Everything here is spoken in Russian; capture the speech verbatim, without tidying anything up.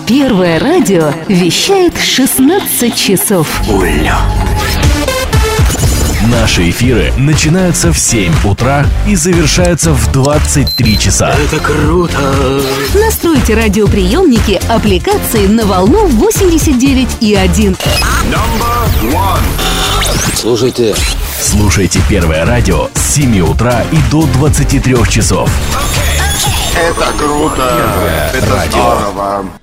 Первое радио вещает шестнадцать часов. Уля. Наши эфиры начинаются в семь утра и завершаются в двадцать три часа. Это круто! Настройте радиоприемники аппликации на волну восемьдесят девять и один. Слушайте. Слушайте Первое радио с семи утра и до двадцати трёх часов. Это круто! Это радио. здорово!